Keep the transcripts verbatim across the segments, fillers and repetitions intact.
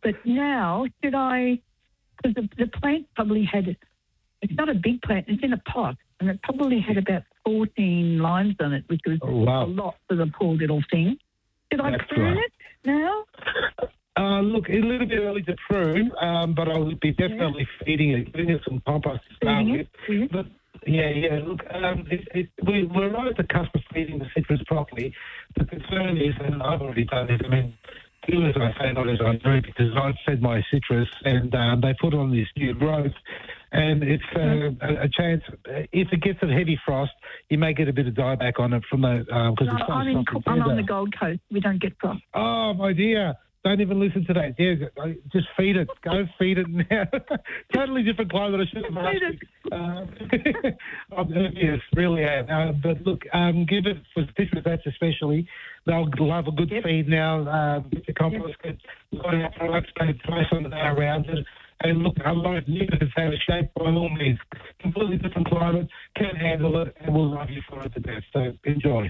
But now, should I, because the, the plant probably had, it's not a big plant, it's in a pot, and it probably had about fourteen limes on it, which was Oh, wow. a lot for the poor little thing. Should I That's prune right. it now? Uh, look, a little bit early to prune, um, but I would be definitely feeding it, giving it some compost to start Feeding with. it? Yeah. But yeah, yeah. Look, um, it, it, we, we're right at the cusp of feeding the citrus properly. The concern is, and I've already done this. I mean, do as I say, not as I do, because I've fed my citrus, and um, they put on this new growth, and it's uh, a, a chance. If it gets a heavy frost, you may get a bit of dieback on it from the because No, it's so I'm, in, soft and I'm on tender. the Gold Coast. We don't get frost. Oh, my dear. Don't even listen to that. Yeah, just feed it. Go feed it now. Totally different climate. I should have asked you. Um, yes, really am. Uh, but look, um, give it for citrus, that's especially. They'll love a good Yep. feed now. Um, get the compost, get got our products, they place on that around it. And look, I like new it's out of shape by all means. Completely different climate, can handle it, and we'll love you for it to death. So enjoy.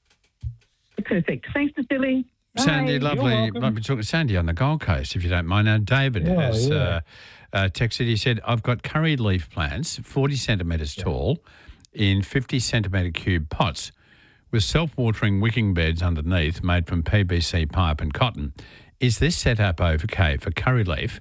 Perfect. Thanks, Vasily. Sandy, Bye. lovely, welcome. lovely talking to Sandy on the Gold Coast, if you don't mind. Now, David Yeah, has yeah. uh, uh, texted. He said, I've got curry leaf plants, forty centimetres tall, in fifty centimetre cube pots with self-watering wicking beds underneath made from P V C pipe and cotton. Is this setup okay for curry leaf?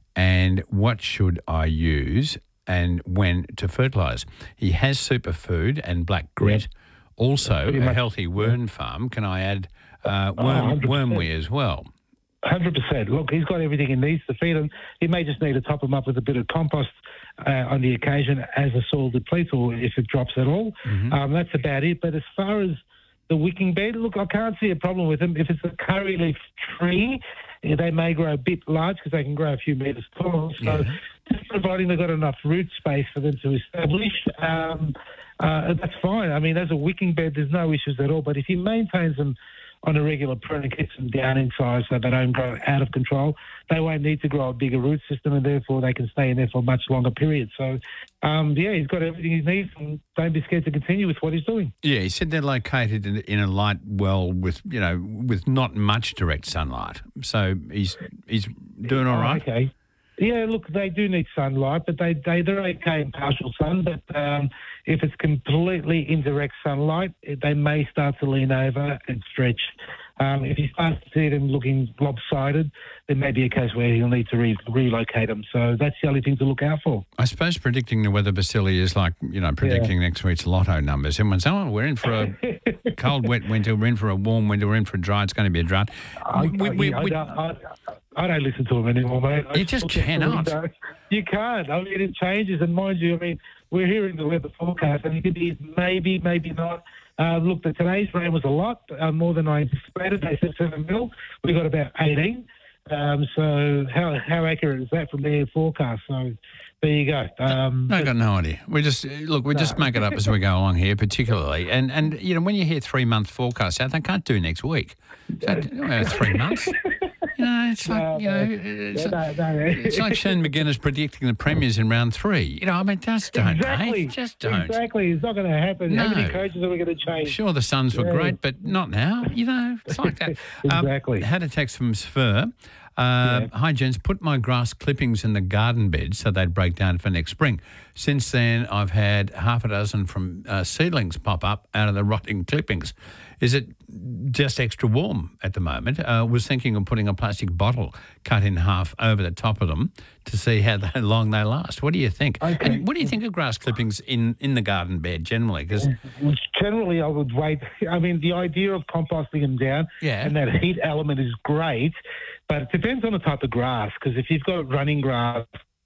And what should I use and when to fertilise? He has superfood and black grit. Also, Pretty a much, healthy worm farm. Can I add uh, Oh, worm, one hundred percent. wormware as well? one hundred percent. Look, he's got everything he needs to feed him. He may just need to top him up with a bit of compost uh, on the occasion as the soil depletes or if it drops at all. Mm-hmm. Um, that's about it. But as far as the wicking bed, look, I can't see a problem with them. If it's a curry leaf tree, eh, they may grow a bit large because they can grow a few metres tall. So Yeah. just providing they've got enough root space for them to establish, um, uh, that's fine. I mean, as a wicking bed, there's no issues at all. But if he maintains them on a regular prune and keeps them down in size so they don't grow out of control, they won't need to grow a bigger root system, and therefore they can stay in there for a much longer period. So, um, yeah, he's got everything he needs, and don't be scared to continue with what he's doing. Yeah, he said they're located in, in a light well with, you know, with not much direct sunlight. So he's he's doing all right. Oh, okay. Yeah, look, they do need sunlight, but they, they, they're okay in partial sun. But um, if it's completely indirect sunlight, they may start to lean over and stretch. Um, if you start to see them looking lopsided, there may be a case where you'll need to re- relocate them. So that's the only thing to look out for. I suppose predicting the weather, Vasily, is like, you know, predicting next week's lotto numbers. Everyone's, oh, we're in for a cold, wet winter, we're in for a warm winter, we're in for a dry, it's going to be a drought. I, We- I, we- I, we- don't, I, I don't listen to them anymore, mate. I You just look at the cannot. window. You can't. I mean, it changes. And mind you, I mean, we're hearing the weather forecast, and it could be maybe, maybe not. Uh, look, the, today's rain was a lot, uh, more than I anticipated. They said seven mil. We got about eighteen. Um, so how how accurate is that from their forecast? So there you go. Um, I got no idea. We just look. We just make it up as we go along here, particularly. And and you know when you hear three month forecasts out, they can't do next week. So, uh, three months. You know, it's like No, you know, no. it's, Yeah, no, no. it's like Shane McGuinness predicting the premiers in round three. You know, I mean, just don't, Exactly. mate. Just don't. Exactly. It's not going to happen. How many No. coaches are we going to change? Sure, the Suns were Yeah. great, but not now. You know, it's like that. Exactly. Um, had a text from Sfer. Uh, Hi, gents. Put my grass clippings in the garden bed so they'd break down for next spring. Since then, I've had half a dozen from uh, seedlings pop up out of the rotting clippings. Is it just extra warm at the moment? I uh, was thinking of putting a plastic bottle cut in half over the top of them to see how they, long they last. What do you think? Okay. And what do you think of grass clippings in, in the garden bed generally? Because Generally, I would wait. I mean, the idea of composting them down Yeah. and that heat element is great, but it depends on the type of grass. Because if you've got running grass,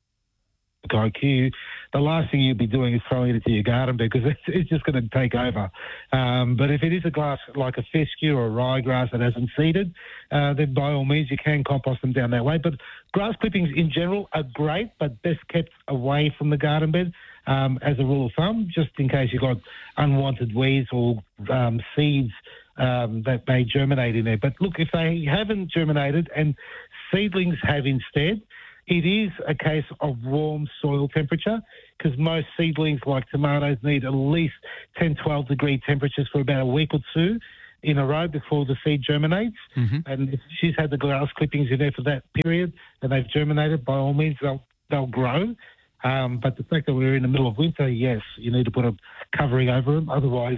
I Q, the last thing you'd be doing is throwing it into your garden bed because it's, it's just going to take over. Um, but if it is a grass like a fescue or a ryegrass that hasn't seeded, uh, then by all means you can compost them down that way. But grass clippings in general are great, but best kept away from the garden bed um, as a rule of thumb, just in case you've got unwanted weeds or um, seeds um, that may germinate in there. But look, if they haven't germinated and seedlings have instead, it is a case of warm soil temperature because most seedlings like tomatoes need at least ten, twelve degree temperatures for about a week or two. in a row before the seed germinates. Mm-hmm. And if she's had the grass clippings in there for that period and they've germinated, by all means, they'll they'll grow. Um, but the fact that we're in the middle of winter, yes, you need to put a covering over them. Otherwise,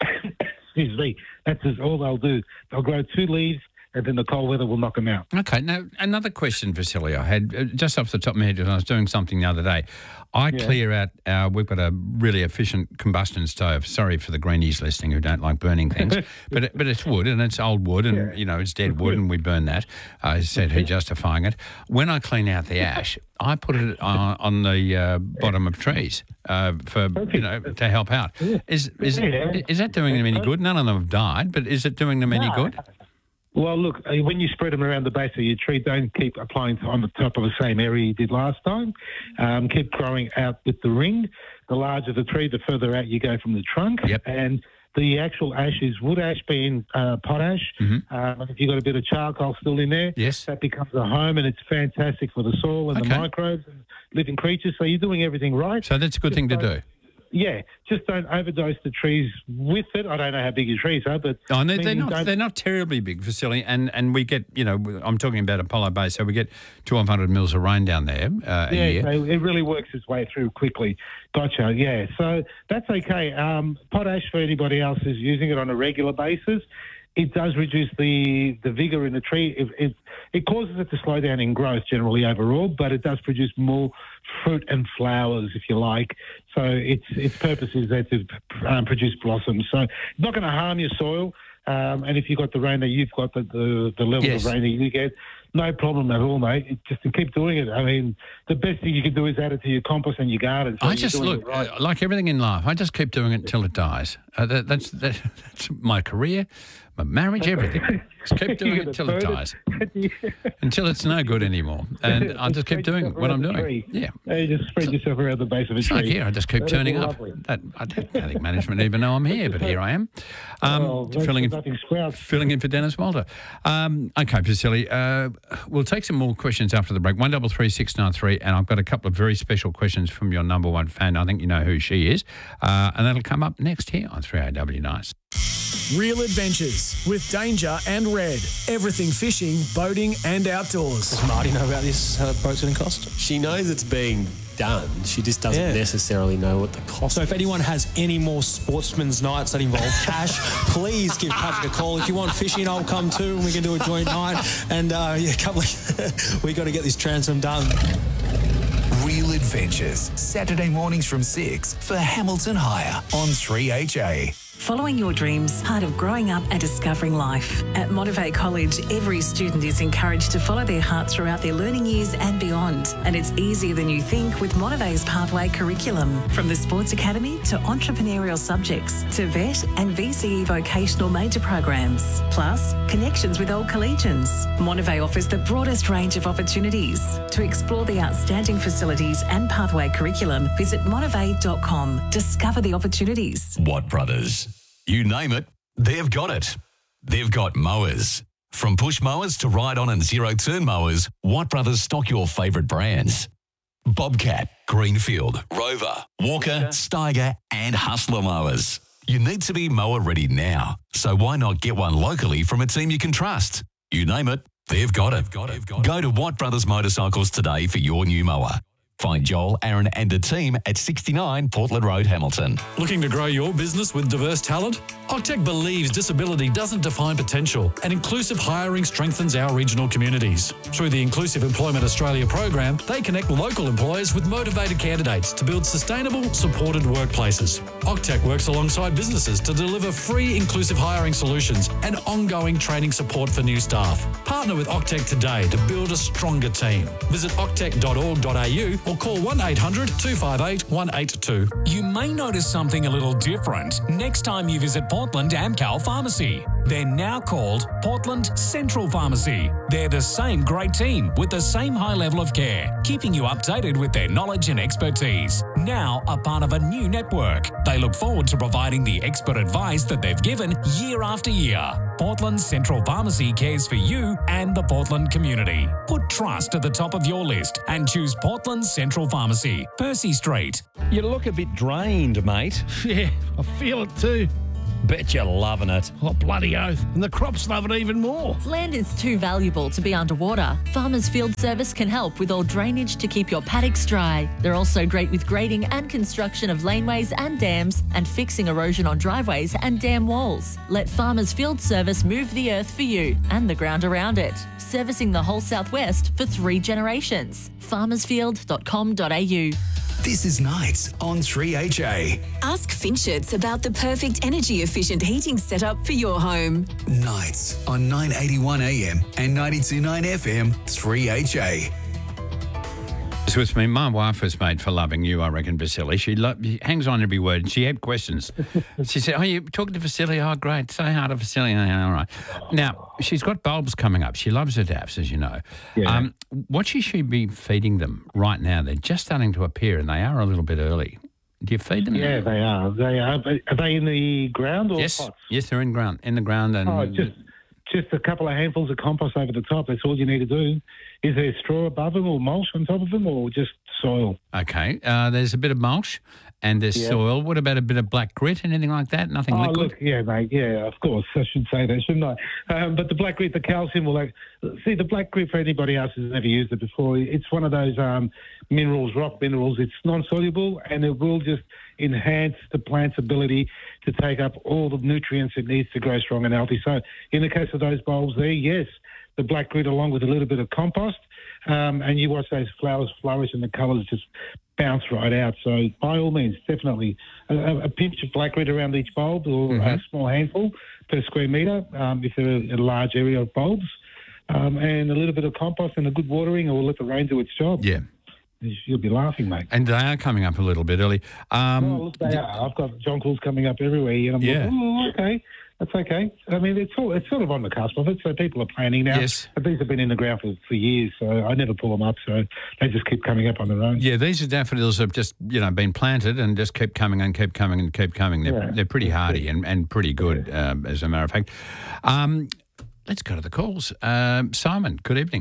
excuse me, that's all they'll do. They'll grow two leaves, and then the cold weather will knock them out. Okay, now another question, Vasily, I had uh, just off the top of my head when I was doing something the other day. I Yeah. clear out our, we've got a really efficient combustion stove. Sorry for the greenies listening who don't like burning things, but it, but it's wood and it's old wood and, Yeah. you know, it's dead wood and we burn that. I said he justifying it. When I clean out the ash, I put it on, on the uh, bottom of trees uh, for, you know, to help out. Is, is, Yeah. is that doing them any good? None of them have died, but is it doing them any good? Well, look, uh, when you spread them around the base of your tree, don't keep applying on the top of the same area you did last time. Um, keep growing out with the ring. The larger the tree, the further out you go from the trunk. Yep. And the actual ash is wood ash being uh, potash. Mm-hmm. Um, and if you've got a bit of charcoal still in there, Yes. that becomes a home, and it's fantastic for the soil and Okay. the microbes and living creatures. So you're doing everything right. So that's a good thing to do. Yeah, just don't overdose the trees with it. I don't know how big your trees are, but Oh, and they're, they're meaning not. don't- They're not terribly big, Vasily, and and we get. You know, I'm talking about Apollo Bay, so we get twelve hundred mils of rain down there uh, a Yeah, year. so it really works its way through quickly. Gotcha. Yeah, so that's okay. Um, potash for anybody else who's using it on a regular basis, it does reduce the the vigor in the tree. It, it it causes it to slow down in growth generally overall, but it does produce more fruit and flowers, if you like. So its its purpose is there to um, produce blossoms. So it's not going to harm your soil. Um, and if you've got the rain that you've got, the the, the level Yes. of rain that you get, no problem at all, mate. It, just to keep doing it. I mean, the best thing you can do is add it to your compost and your garden. So I you're just doing look it right. uh, like everything in life. I just keep doing it until it dies. Uh, that, that's that, that's my career, my marriage, everything. Just keep doing You're it gonna until it burn dies, it. until it's no good anymore, and I just keep Spread doing yourself what I'm around the doing. tree. Yeah. Yeah, you just spread yourself around the base of a It's tree. like here, I just keep That'd turning be up. lovely. That, I don't I think management even know I'm here, but here I am, um, Oh, that's filling in, nothing sprouts. filling in for Dennis Walter. Um, okay, Vasily, uh, we'll take some more questions after the break. One double three six nine three, and I've got a couple of very special questions from your number one fan. I think you know who she is, uh, and that'll come up next here on three A W Nice. Real adventures with Danger and Red. Everything fishing, boating and outdoors. Does Marty know about this, how the boat's going to cost? She knows it's being done. She just doesn't Yeah. necessarily know what the cost So is. if anyone has any more sportsman's nights that involve cash, please give Patrick a call. If you want fishing, I'll come too and we can do a joint night. And uh, yeah, a couple of, we got to get this transom done. Real Adventures, Saturday mornings from six for Hamilton Hire on three H A. Following your dreams, part of growing up and discovering life. At Motivate College, every student is encouraged to follow their heart throughout their learning years and beyond. And it's easier than you think with Motivate's pathway curriculum. From the sports academy to entrepreneurial subjects to vet and V C E vocational major programs. Plus, connections with old collegians. Motivate offers the broadest range of opportunities. To explore the outstanding facilities and pathway curriculum, visit motivate dot com. Discover the opportunities. Watt Brothers. You name it, they've got it. They've got mowers. From push mowers to ride-on and zero-turn mowers, Watt Brothers stock your favourite brands. Bobcat, Greenfield, Rover, Walker, Steiger and Hustler mowers. You need to be mower ready now, so why not get one locally from a team you can trust? You name it, they've got it. Go to Watt Brothers Motorcycles today for your new mower. Find Joel, Aaron and the team at sixty-nine Portland Road, Hamilton. Looking to grow your business with diverse talent? Octec believes disability doesn't define potential, and inclusive hiring strengthens our regional communities. Through the Inclusive Employment Australia program, they connect local employers with motivated candidates to build sustainable, supported workplaces. Octec works alongside businesses to deliver free inclusive hiring solutions and ongoing training support for new staff. Partner with Octec today to build a stronger team. Visit octec dot org dot a u or call one eight hundred two five eight one eight two. You may notice something a little different next time you visit Portland Amcal Pharmacy. They're now called Portland Central Pharmacy. They're the same great team with the same high level of care, keeping you updated with their knowledge and expertise. Now a part of a new network. They look forward to providing the expert advice that they've given year after year. Portland Central Pharmacy cares for you and the Portland community. Put trust at the top of your list and choose Portland Central Pharmacy, Percy Street. You look a bit drained, mate. Yeah, I feel it too. Bet you're loving it. Oh, bloody oath. And the crops love it even more. Land is too valuable to be underwater. Farmers Field Service can help with all drainage to keep your paddocks dry. They're also great with grading and construction of laneways and dams and fixing erosion on driveways and dam walls. Let Farmers Field Service move the earth for you and the ground around it. Servicing the whole southwest for three generations. farmersfield dot com dot a u. This is Nights on three H A. Ask Finchets about the perfect energy efficient heating setup for your home. Nights on nine eighty-one A M and ninety-two point nine F M, three H A. It's with me. My wife was made for loving you, I reckon, Vasily. She, lo- she hangs on every word. She had questions. She said, oh, you talking to Vasily? Oh, great. Say hi to Vasily. Oh, all right. Now, she's got bulbs coming up. She loves her daffs, as you know. Yeah. Um, what should she be feeding them right now? They're just starting to appear, and they are a little bit early. Do you feed them? Yeah, they are. They are. Are they in the ground or yes. pots? Yes, they're in ground, in the ground. And Oh, just just a couple of handfuls of compost over the top. That's all you need to do. Is there straw above them or mulch on top of them or just soil? Okay. Uh, there's a bit of mulch and there's Yeah. soil. What about a bit of black grit, anything like that? Nothing Oh, liquid? look, yeah, mate, yeah, of course. I should say that, shouldn't I? Um, but the black grit, the calcium will... Like, see, the black grit, for anybody else who's never used it before, it's one of those um, minerals, rock minerals. It's non-soluble and it will just enhance the plant's ability to take up all the nutrients it needs to grow strong and healthy. So in the case of those bulbs there, yes, the black grit along with a little bit of compost, um, and you watch those flowers flourish and the colours just bounce right out. So by all means, definitely a, a pinch of black grit around each bulb or Mm-hmm. a small handful per square metre um, if they're a large area of bulbs, um, and a little bit of compost and a good watering, or let the rain do its job. Yeah. You'll be laughing, mate. And they are coming up a little bit early. Um, oh, look, they are. I've got jonquils coming up everywhere, and I'm Yeah. like, oh, okay, that's okay. I mean, it's all, it's sort of on the cusp of it, so people are planning now. Yes. But these have been in the ground for, for years, so I never pull them up, so they just keep coming up on their own. Yeah, these are daffodils that have just, you know, been planted and just keep coming and keep coming and keep coming. They're, Yeah. they're pretty hardy and, and pretty good, um, as a matter of fact. Um, let's go to the calls. Um, Simon, good evening.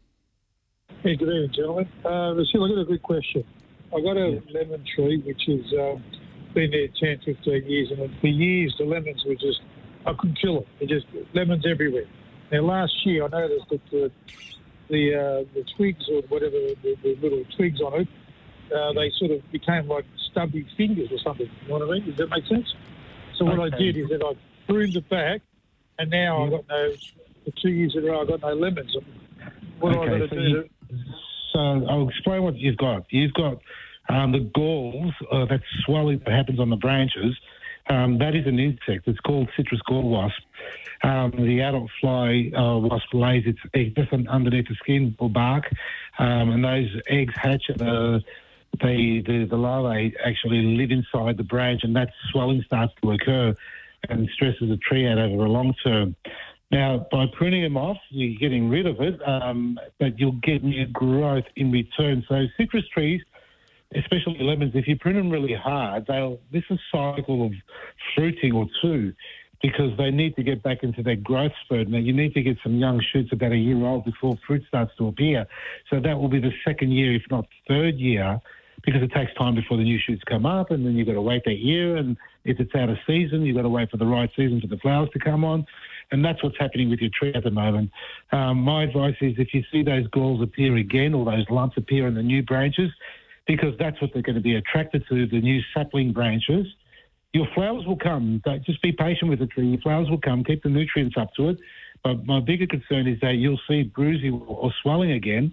Hey, good evening, gentlemen. Uh, Vasily, I've got a good question. I've got a lemon tree which has um, been there ten, fifteen years, and for years the lemons were just, I couldn't kill them. They're just lemons everywhere. Now, last year I noticed that the the, uh, the twigs or whatever, the, the little twigs on it, uh, they sort of became like stubby fingers or something. You know what I mean? Does that make sense? So what Okay. I did is that I pruned it back, and now I've got no, for two years in a row, I've got no lemons. What do I Okay, got to so do? you- So I'll explain what you've got. You've got um, the galls, uh, that swelling that happens on the branches. Um, that is an insect. It's called citrus gall wasp. Um, the adult fly uh, wasp lays its eggs just underneath the skin or bark, um, and those eggs hatch. Uh, they, the, the larvae actually live inside the branch, and that swelling starts to occur and stresses the tree out over a long term. Now, by pruning them off, you're getting rid of it, um, but you'll get new growth in return. So citrus trees, especially lemons, if you prune them really hard, they'll this is a cycle of fruiting or two, because they need to get back into their growth spurt. Now, you need to get some young shoots about a year old before fruit starts to appear. So that will be the second year, if not third year, because it takes time before the new shoots come up, and then you've got to wait that year. And if it's out of season, you've got to wait for the right season for the flowers to come on. And that's what's happening with your tree at the moment. Um, my advice is if you see those galls appear again or those lumps appear in the new branches, because that's what they're going to be attracted to, the new sapling branches, your flowers will come. Don't, just be patient with the tree. Your flowers will come. Keep the nutrients up to it. But my bigger concern is that you'll see bruising or swelling again,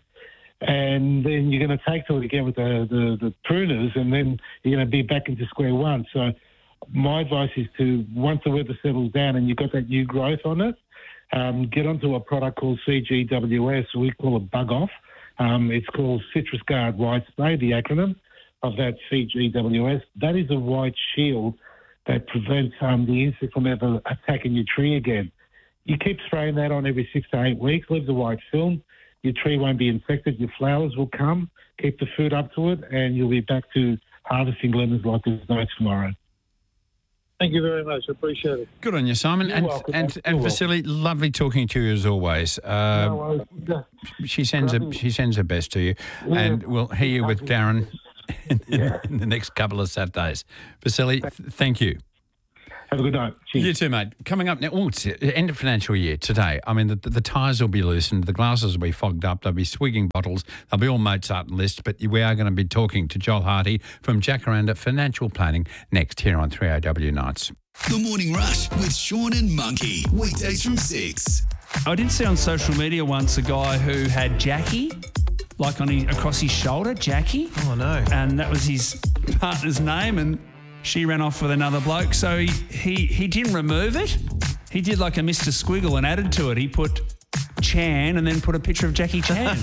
and then you're going to take to it again with the, the, the pruners, and then you're going to be back into square one. So my advice is to, once the weather settles down and you've got that new growth on it, um, get onto a product called C G W S. We call it Bug Off. Um, it's called Citrus Guard White Spray, the acronym of that C G W S. That is a white shield that prevents um, the insect from ever attacking your tree again. You keep spraying that on every six to eight weeks, leave the white film. Your tree won't be infected. Your flowers will come. Keep the food up to it, and you'll be back to harvesting lemons like there's no tomorrow. Thank you very much. I appreciate it. Good on you, Simon. You're and welcome, and, mate. and You're Vasily, lovely talking to you as always. Uh, No worries. Yeah. she sends her, she sends her best to you, Yeah. and we'll hear you with Darren in, in the next couple of Saturdays. Vasily, th- thank you. Have a good night. Cheers. You too, mate. Coming up now, oh, it's the end of financial year today. I mean, the, the, the tyres will be loosened, the glasses will be fogged up, there'll be swigging bottles, they'll be all Mozart list, but we are going to be talking to Joel Hardy from Jacaranda Financial Planning next here on three A W Nights. The Morning Rush with Sean and Monkey. Weekdays from six. I did see on social media once a guy who had Jackie, like on his, across his shoulder, Jackie. Oh, no. And that was his partner's name, and she ran off with another bloke. So he, he, he didn't remove it. He did like a Mister Squiggle and added to it. He put Chan and then put a picture of Jackie Chan.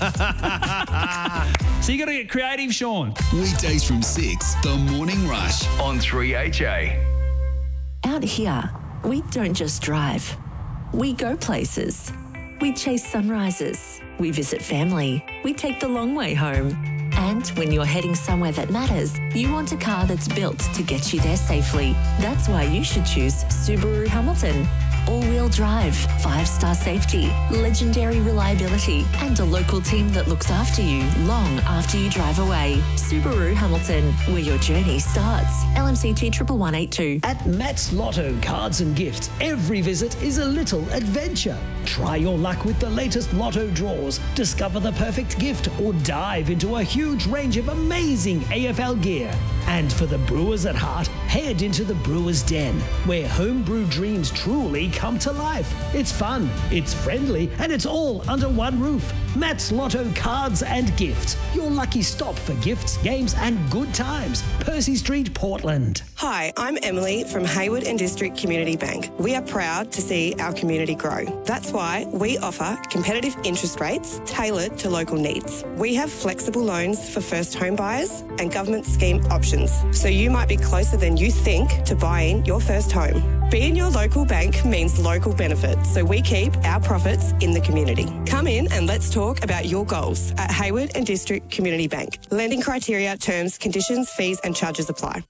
So you got to get creative, Sean. Weekdays from six. The Morning Rush on three H A. Out here, we don't just drive. We go places. We chase sunrises. We visit family. We take the long way home. And when you're heading somewhere that matters, you want a car that's built to get you there safely. That's why you should choose Subaru Hamilton. All-wheel drive, five-star safety, legendary reliability, and a local team that looks after you long after you drive away. Subaru Hamilton, where your journey starts. L M C T one one one eight two. At Matt's Lotto Cards and Gifts, every visit is a little adventure. Try your luck with the latest Lotto draws, discover the perfect gift, or dive into a huge range of amazing A F L gear. And for the brewers at heart, head into the Brewers Den, where homebrew dreams truly come to life. It's fun, it's friendly, and it's all under one roof. Matt's Lotto Cards and Gifts, your lucky stop for gifts, games, and good times. Percy Street, Portland. Hi, I'm Emily from Hayward and District Community Bank. We are proud to see our community grow. That's why we offer competitive interest rates tailored to local needs. We have flexible loans for first home buyers and government scheme options, so you might be closer than you think to buying your first home. Being your local bank means local benefits, so we keep our profits in the community. Come in and let's talk about your goals at Hayward and District Community Bank. Lending criteria, terms, conditions, fees and charges apply.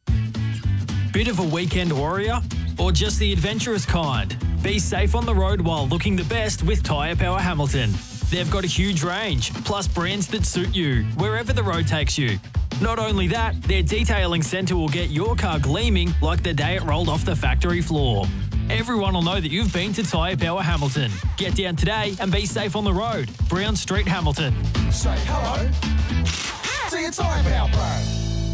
Bit of a weekend warrior? Or just the adventurous kind? Be safe on the road while looking the best with Tyre Power Hamilton. They've got a huge range, plus brands that suit you, wherever the road takes you. Not only that, their detailing centre will get your car gleaming like the day it rolled off the factory floor. Everyone will know that you've been to Tyre Power Hamilton. Get down today and be safe on the road. Brown Street, Hamilton. Say hello to your Tyre Power Pro.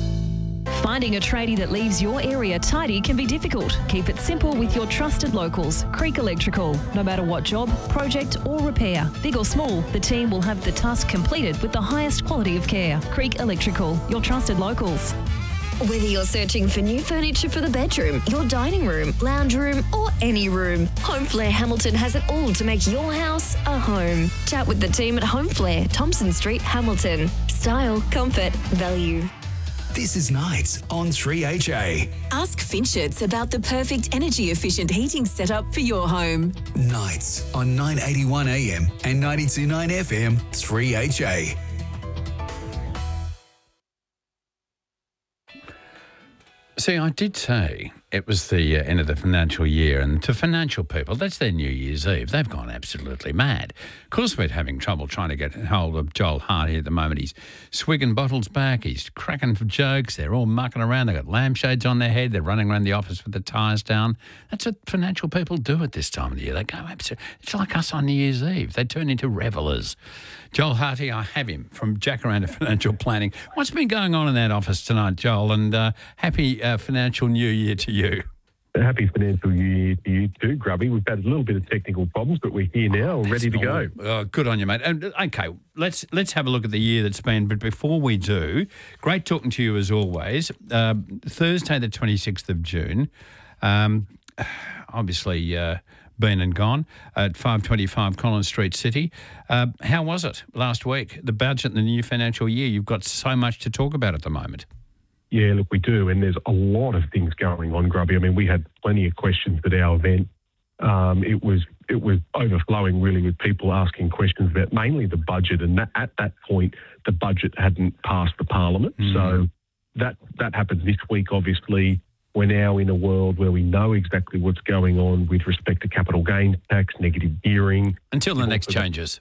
Finding a tradie that leaves your area tidy can be difficult. Keep it simple with your trusted locals, Creek Electrical. No matter what job, project or repair, big or small, the team will have the task completed with the highest quality of care. Creek Electrical, your trusted locals. Whether you're searching for new furniture for the bedroom, your dining room, lounge room, or any room, Home Flair Hamilton has it all to make your house a home. Chat with the team at Home Flair, Thompson Street, Hamilton. Style, comfort, value. This is Nights on three H A. Ask Finchets about the perfect energy efficient heating setup for your home. Nights on nine eighty-one A M and ninety-two point nine F M, three H A. See, I did say it was the uh, end of the financial year, and to financial people, that's their New Year's Eve. They've gone absolutely mad. Of course, we're having trouble trying to get hold of Joel Hardy at the moment. He's swigging bottles back. He's cracking for jokes. They're all mucking around. They've got lampshades on their head. They're running around the office with the tyres down. That's what financial people do at this time of the year. They go absolutely. It's like us on New Year's Eve. They turn into revellers. Joel Hardy, I have him from Jacaranda Financial Planning. What's been going on in that office tonight, Joel? And uh, happy uh, financial new year to you. Happy financial year to you too, Grubby. We've had a little bit of technical problems, but we're here now, That's ready to normal. go. Oh, good on you, mate. And, okay, let's let's have a look at the year that's been. But before we do, great talking to you as always. Uh, Thursday, the twenty-sixth of June, um, obviously uh, been and gone at five twenty-five Collins Street City. Uh, how was it last week? The budget and the new financial year. You've got so much to talk about at the moment. Yeah, look, we do, and there's a lot of things going on, Grubby. I mean, we had plenty of questions at our event. Um, it was it was overflowing, really, with people asking questions about mainly the budget, and that, at that point, the budget hadn't passed the Parliament. Mm. So that that happens this week, obviously. We're now in a world where we know exactly what's going on with respect to capital gains tax, negative gearing. Until the next changes.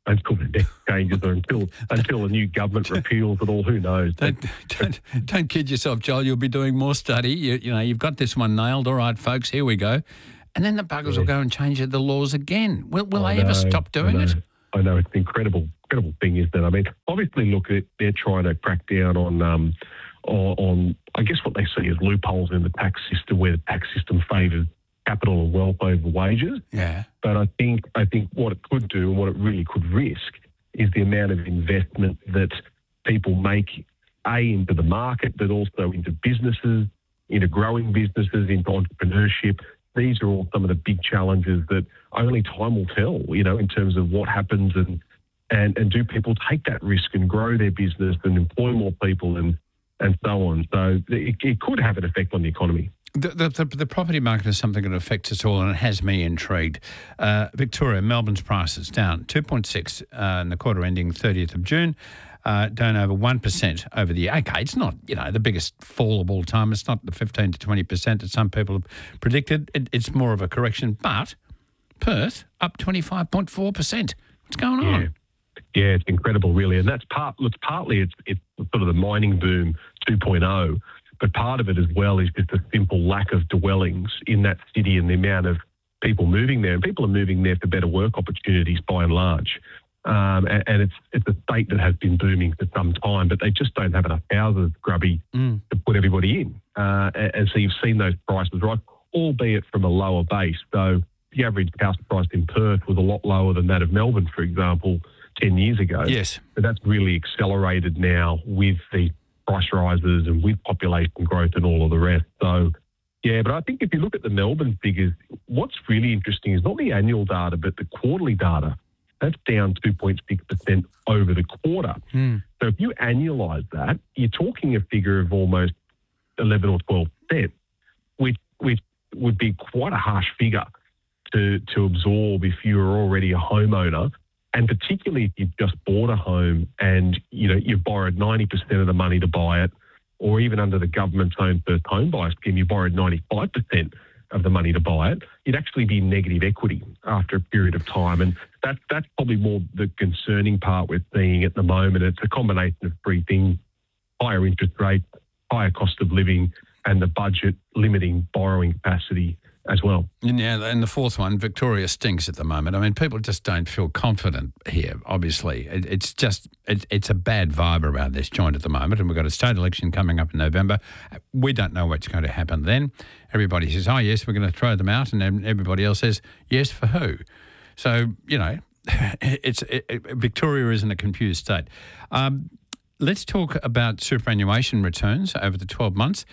until the deck changes or until until a new government repeals it all. Who knows? Don't, don't, don't kid yourself, Joel. You'll be doing more study. You, you know, you've got this one nailed. All right, folks, here we go. And then the buggers yeah. will go and change the laws again. Will, will they know, ever stop doing I it? I know. It's an incredible, incredible thing, isn't it? I mean, obviously, look, they're trying to crack down on, um, on, on, I guess, what they see as loopholes in the tax system, where the tax system favours capital and wealth over wages. Yeah. But I think I think what it could do and what it really could risk is the amount of investment that people make, A, into the market, but also into businesses, into growing businesses, into entrepreneurship. These are all some of the big challenges that only time will tell, you know, in terms of what happens and and, and do people take that risk and grow their business and employ more people and, and so on. So it, it could have an effect on the economy. The, the, the, the property market is something that affects us all, and it has me intrigued. Uh, Victoria, Melbourne's prices down two point six uh, in the quarter ending thirtieth of June, uh, down over one percent over the year. Okay, it's not, you know, the biggest fall of all time. It's not the fifteen to twenty percent that some people have predicted. It, it's more of a correction. But Perth, up twenty-five point four percent. What's going on? Yeah. Yeah, it's incredible, really. And that's part, it's partly it's, it's sort of the mining boom two point oh. But part of it as well is just a simple lack of dwellings in that city and the amount of people moving there. And people are moving there for better work opportunities by and large. Um, and, and it's it's a state that has been booming for some time, but they just don't have enough houses, Grubby, mm. to put everybody in. Uh, and, and so you've seen those prices rise, albeit from a lower base. So the average house price in Perth was a lot lower than that of Melbourne, for example, ten years ago. Yes. But that's really accelerated now with the price rises and with population growth and all of the rest. So, yeah, but I think if you look at the Melbourne figures, what's really interesting is not the annual data, but the quarterly data. That's down two point six percent over the quarter. Mm. So if you annualise that, you're talking a figure of almost eleven or twelve percent, which, which would be quite a harsh figure to, to absorb if you were already a homeowner. And particularly if you've just bought a home and, you know, you've borrowed ninety percent of the money to buy it, or even under the government's own first home buyer scheme, you borrowed ninety-five percent of the money to buy it, you'd actually be negative equity after a period of time. And that, that's probably more the concerning part we're seeing at the moment. It's a combination of three things: higher interest rates, higher cost of living, and the budget limiting borrowing capacity as well. And yeah, and the fourth one, Victoria stinks at the moment. I mean, people just don't feel confident here, obviously. It, it's just, it, it's a bad vibe around this joint at the moment, and we've got a state election coming up in November. We don't know what's going to happen then. Everybody says, oh, yes, we're going to throw them out, and then everybody else says, yes, for who? So, you know, it's it, it, Victoria is in a confused state. Um, Let's talk about superannuation returns over the twelve months.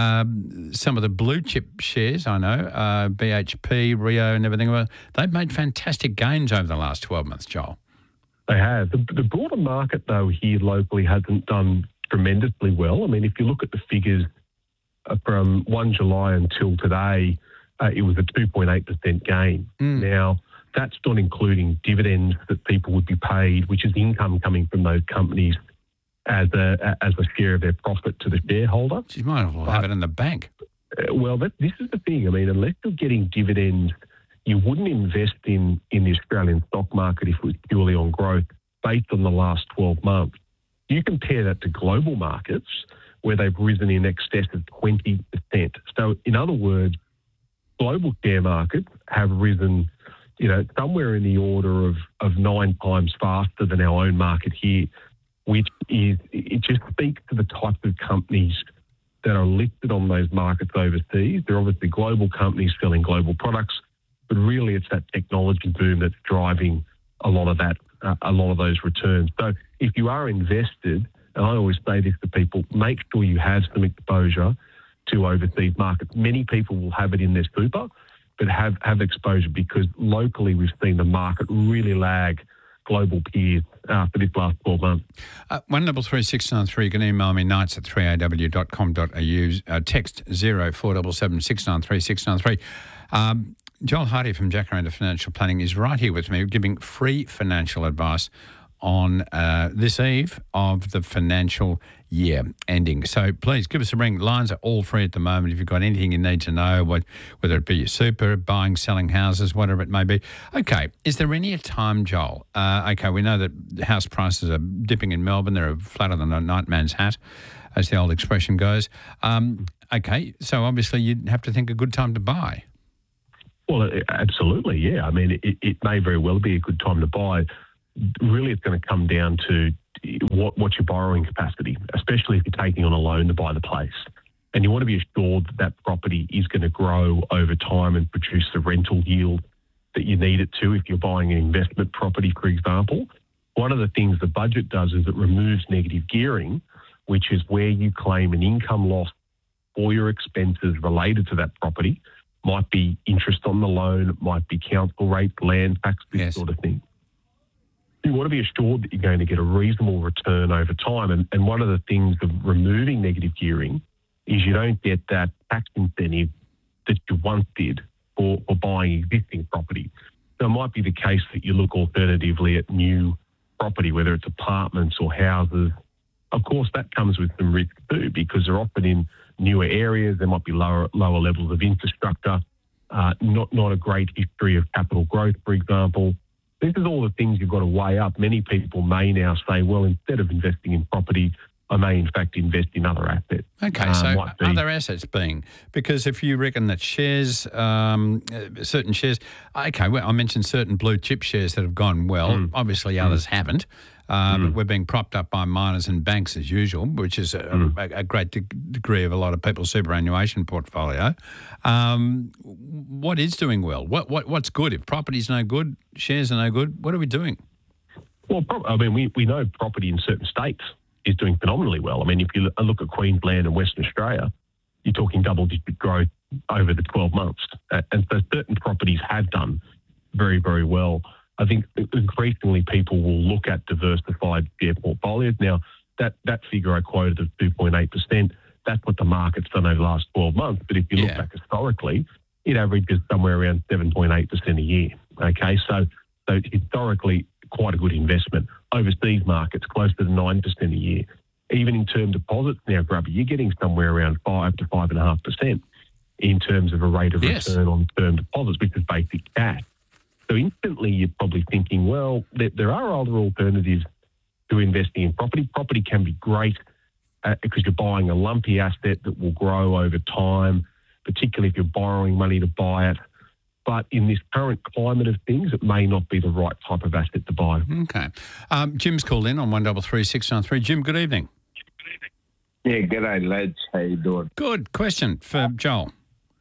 Um, some of the blue chip shares, I know, uh, B H P, Rio and everything, well, they've made fantastic gains over the last twelve months, Joel. They have. The, the broader market, though, here locally hasn't done tremendously well. I mean, if you look at the figures from first July until today, uh, it was a two point eight percent gain. Mm. Now, that's not including dividends that people would be paid, which is income coming from those companies as a as a share of their profit to the shareholder. You might as well have it in the bank. Uh, well, that, this is the thing. I mean, unless you're getting dividends, you wouldn't invest in, in the Australian stock market if it was purely on growth based on the last twelve months. You compare that to global markets where they've risen in excess of twenty percent. So, in other words, global share markets have risen, you know, somewhere in the order of, of nine times faster than our own market here, which is, it just speaks to the types of companies that are listed on those markets overseas. They're obviously global companies selling global products, but really it's that technology boom that's driving a lot of that, uh, a lot of those returns. So if you are invested, and I always say this to people, make sure you have some exposure to overseas markets. Many people will have it in their super, but have, have exposure because locally we've seen the market really lag global peers uh, for this last twelve months. Uh, one double three six nine three. You can email me nights at three a w dot com dot a u. Uh, text zero four seven seven six nine three six nine three. Um, Joel Hardy from Jacaranda Financial Planning is right here with me, giving free financial advice on uh, this eve of the financial year ending. So please give us a ring. Lines are all free at the moment. If you've got anything you need to know, what, whether it be your super, buying, selling houses, whatever it may be. Okay, is there any time, Joel? Uh, okay, we know that house prices are dipping in Melbourne. They're flatter than a nightman's hat, as the old expression goes. Um, okay, so obviously you'd have to think a good time to buy. Well, absolutely, yeah. I mean, it, it may very well be a good time to buy. Really, it's going to come down to what, what's your borrowing capacity, especially if you're taking on a loan to buy the place. And you want to be assured that that property is going to grow over time and produce the rental yield that you need it to if you're buying an investment property, for example. One of the things the budget does is it removes negative gearing, which is where you claim an income loss for your expenses related to that property. Might be interest on the loan, might be council rate, land tax, this yes. sort of thing. You want to be assured that you're going to get a reasonable return over time. And, and one of the things of removing negative gearing is you don't get that tax incentive that you once did for, for buying existing property. So it might be the case that you look alternatively at new property, whether it's apartments or houses. Of course, that comes with some risk too, because they're often in newer areas. There might be lower lower levels of infrastructure, uh, not not a great history of capital growth, for example. This is all the things you've got to weigh up. Many people may now say, well, instead of investing in property, I may in fact invest in other assets. Okay, uh, so be, other assets being, because if you reckon that shares, um, certain shares, okay, well, I mentioned certain blue chip shares that have gone well. Mm. Obviously, mm. others haven't. Um, mm. We're being propped up by miners and banks as usual, which is a, mm. a, a great de- degree of a lot of people's superannuation portfolio. Um, what is doing well? What what what's good? If property's no good, shares are no good, what are we doing? Well, I mean, we, we know property in certain states is doing phenomenally well. I mean, if you look at Queensland and Western Australia, you're talking double-digit growth over the twelve months. Uh, and so certain properties have done very, very well. I think increasingly people will look at diversified share portfolios. Now, that, that figure I quoted of two point eight percent, that's what the market's done over the last twelve months. But if you look yeah. back historically, it averages somewhere around seven point eight percent a year. Okay, so so historically, quite a good investment. Overseas markets, closer to nine percent a year. Even in term deposits now, Grubby, you're getting somewhere around five to five point five percent in terms of a rate of yes. return on term deposits, which is basic cash. So instantly you're probably thinking, well, there, there are other alternatives to investing in property. Property can be great uh, because you're buying a lumpy asset that will grow over time, particularly if you're borrowing money to buy it. But in this current climate of things, it may not be the right type of asset to buy. Okay. Um, Jim's called in on one double three six nine three. Jim, good evening. Yeah, g'day, lads. How you doing? Good. Question for Joel.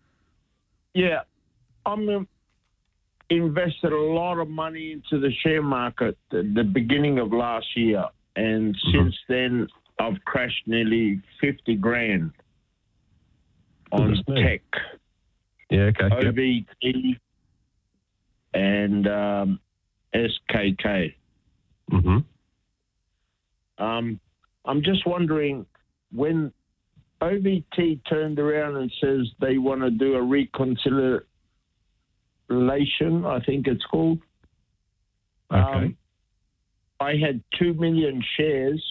Yeah, I'm um, invested a lot of money into the share market at the beginning of last year, and mm-hmm. since then I've crashed nearly fifty grand on tech. Yeah, okay. O V T yep. and um, S K K. Mm-hmm. Um, I'm just wondering, when O V T turned around and says they want to do a reconciliation, I think it's called. Okay. Um, I had two million shares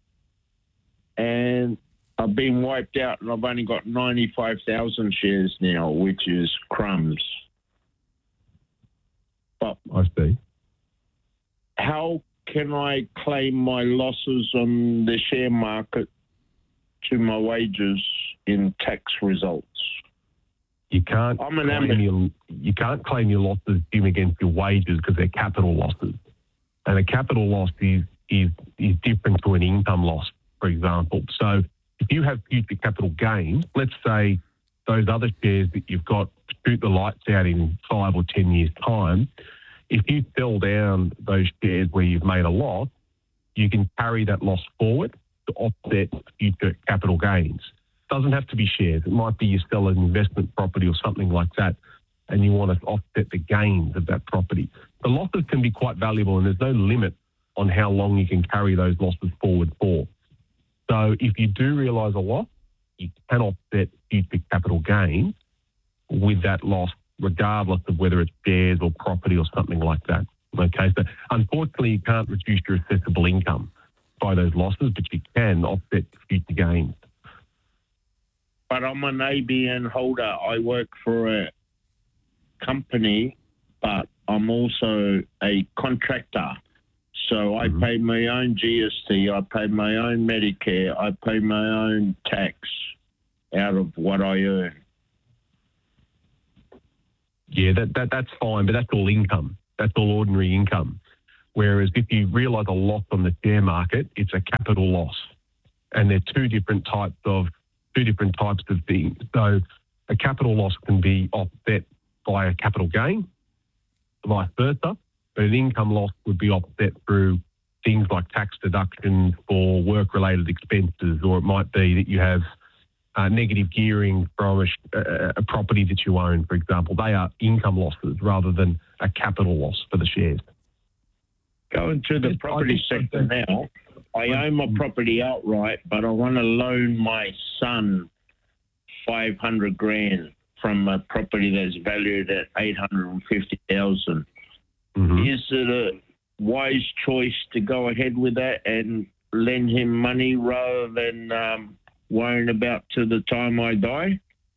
and I've been wiped out and I've only got ninety-five thousand shares now, which is crumbs. But I see. How can I claim my losses on the share market to my wages in tax results? You can't, I'm an claim your, you can't claim your losses Jim, against your wages because they're capital losses. And a capital loss is, is, is different to an income loss, for example. So if you have future capital gains, let's say those other shares that you've got shoot the lights out in five or ten years' time, if you sell down those shares where you've made a loss, you can carry that loss forward to offset future capital gains. It doesn't have to be shares. It might be you sell an investment property or something like that and you want to offset the gains of that property. The losses can be quite valuable and there's no limit on how long you can carry those losses forward for. So if you do realise a loss, you can offset future capital gains with that loss, regardless of whether it's shares or property or something like that. Okay, so unfortunately, you can't reduce your assessable income by those losses, but you can offset future gains. But I'm an A B N holder. I work for a company, but I'm also a contractor. So I Mm-hmm. pay my own G S T, I pay my own Medicare, I pay my own tax out of what I earn. Yeah, that, that that's fine, but that's all income. That's all ordinary income. Whereas if you realise a loss on the share market, it's a capital loss, and they're two different types of two different types of things. So a capital loss can be offset by a capital gain, vice versa, but an income loss would be offset through things like tax deductions for work-related expenses, or it might be that you have uh, negative gearing from a, sh- a, a property that you own, for example. They are income losses rather than a capital loss for the shares. Going to the property sector now, I own my property outright, but I want to loan my son five hundred grand from a property that's valued at eight hundred fifty thousand. Mm-hmm. Is it a wise choice to go ahead with that and lend him money rather than um, worrying about to the time I die?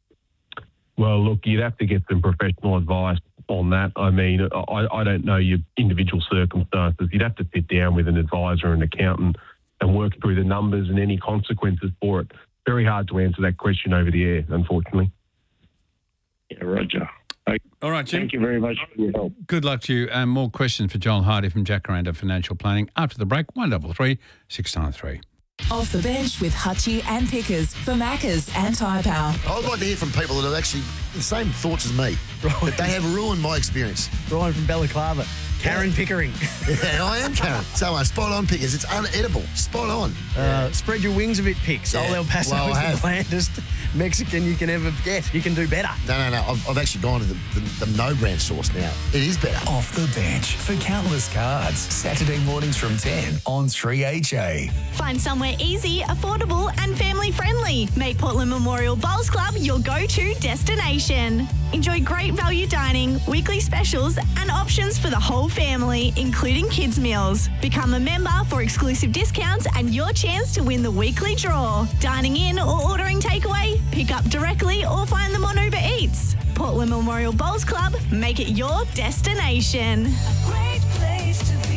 Well, look, you'd have to get some professional advice on that. I mean, I, I don't know your individual circumstances. You'd have to sit down with an advisor or an accountant and work through the numbers and any consequences for it. Very hard to answer that question over the air, unfortunately. Yeah, Roger. Okay. All right, Jim. Thank you very much for your help. Good luck to you. And more questions for Joel Hardy from Jacaranda Financial Planning after the break. one double three six nine three. Off the bench with Hutchie and Pickers for Maccas and Tyre Power. I would like to hear from people that have actually the same thoughts as me, but they have ruined my experience. Brian from Balaclava. Karen Yeah. Pickering. Yeah, I am Karen. So uh, spot on, Pickers. It's unedible. Spot on. Uh, spread your wings a bit, Picks. Yeah. Old El Paso Well, I is have. the blandest Mexican you can ever get. You can do better. No, no, no. I've, I've actually gone to the, the, the no-brand source now. It is better. Off the bench for countless cards. Saturday mornings from ten on three H A. Find somewhere easy, affordable and family friendly. Make Portland Memorial Bowls Club your go-to destination. Enjoy great value dining, weekly specials and options for the whole family, including kids' meals. Become a member for exclusive discounts and your chance to win the weekly draw. Dining in or ordering takeaway? Pick up directly or find them on Uber Eats. Portland Memorial Bowls Club, make it your destination. Great place to be.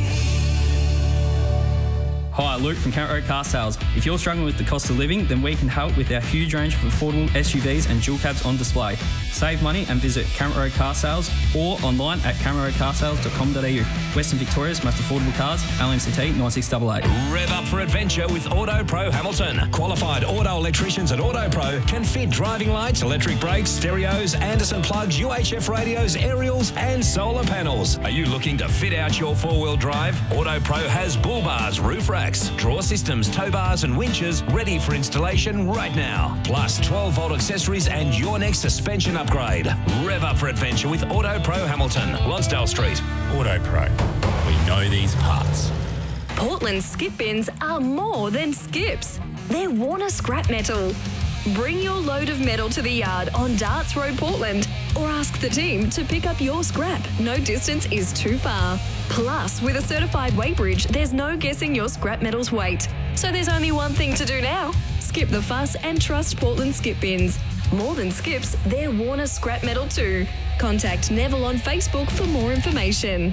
Hi, Luke from Count Road Car Sales. If you're struggling with the cost of living, then we can help with our huge range of affordable S U Vs and dual cabs on display. Save money and visit Count Road Car Sales or online at count road car sales dot com dot a u. Western Victoria's most affordable cars, L M C T nine six eight eight. Rev up for adventure with Auto Pro Hamilton. Qualified auto electricians at Auto Pro can fit driving lights, electric brakes, stereos, Anderson plugs, U H F radios, aerials and solar panels. Are you looking to fit out your four-wheel drive? Auto Pro has bull bars, roof racks, drawer systems, tow bars and winches ready for installation right now. Plus twelve volt accessories and your next suspension upgrade. Rev up for adventure with Auto Pro Hamilton, Lonsdale Street. Auto Pro. We know these parts. Portland skip bins are more than skips. They're Warner scrap metal. Bring your load of metal to the yard on Darts Road, Portland, or ask the team to pick up your scrap. No distance is too far. Plus, with a certified weight bridge, there's no guessing your scrap metal's weight. So there's only one thing to do now. Skip the fuss and trust Portland skip bins. More than skips, they're Warner scrap metal too. Contact Neville on Facebook for more information.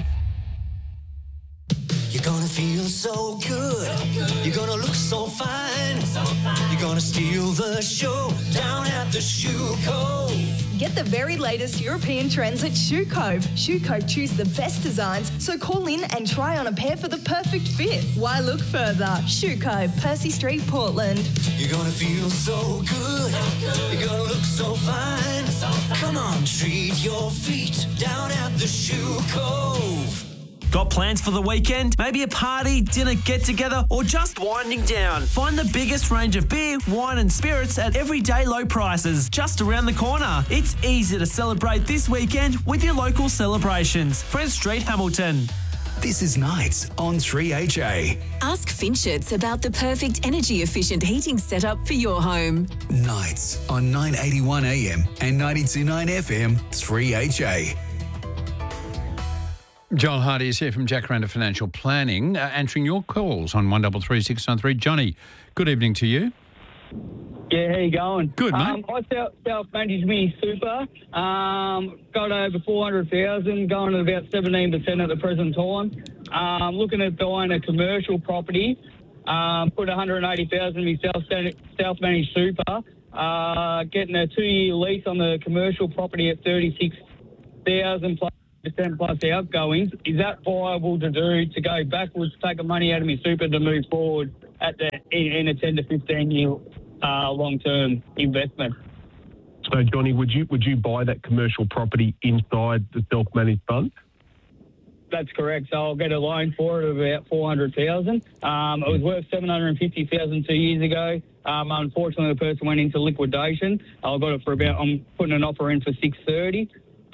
You're gonna feel so good. You're gonna look so fine. You're gonna steal the show down at the Shoe Cove. Get the very latest European trends at Shoe Cove. Shoe Cove choose the best designs, so call in and try on a pair for the perfect fit. Why look further? Shoe Cove, Percy Street, Portland. You're gonna feel so good. You're gonna look so fine. Come on, treat your feet down at the Shoe Cove. Got plans for the weekend? Maybe a party, dinner, get-together, or just winding down? Find the biggest range of beer, wine and spirits at everyday low prices just around the corner. It's easy to celebrate this weekend with your local celebrations. Friends Street, Hamilton. This is Nights on three H A. Ask Finchets about the perfect energy-efficient heating setup for your home. Nights on nine eighty-one A M and ninety-two point nine F M three H A. Joel Hardy is here from Jacaranda Financial Planning, uh, answering your calls on one three three six nine three. Johnny, good evening to you. Yeah, how you going? Good, mate. Um, I self, self-manage me super. Um, got over four hundred thousand, going at about seventeen percent at the present time. Um, looking at buying a commercial property. Um, put one hundred eighty thousand in myself, self-managed super. Uh, getting a two-year lease on the commercial property at thirty-six thousand plus percent plus outgoings. Is that viable to do, to go backwards, take the money out of my super to move forward at the in, in a ten to fifteen year uh, long-term investment? So, Johnny, would you would you buy that commercial property inside the self-managed fund? That's correct. So I'll get a loan for it of about four hundred thousand. Um, it was worth seven hundred fifty thousand two years ago. Um, unfortunately, the person went into liquidation. I got it for about. I'm putting an offer in for six thirty.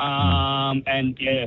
Um, and yeah.